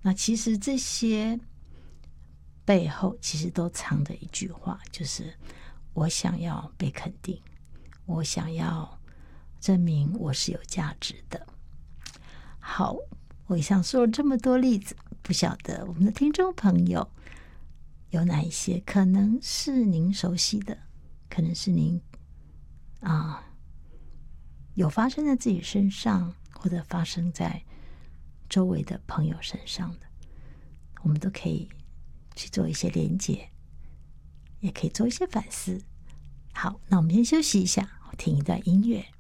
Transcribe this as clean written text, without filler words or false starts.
那其实这些背后其实都藏着一句话，就是我想要被肯定，我想要证明我是有价值的。好，我以上说了这么多例子，不晓得我们的听众朋友有哪一些可能是您熟悉的，可能是您有发生在自己身上，或者发生在周围的朋友身上的，我们都可以去做一些连结，也可以做一些反思。好，那我们先休息一下，听一段音乐。